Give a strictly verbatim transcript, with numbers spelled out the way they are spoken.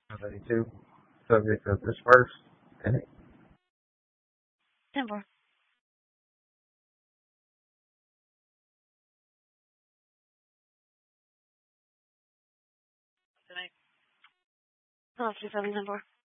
seventy-two. Subject of dispersed. And ten four. Oh, three seven ten four.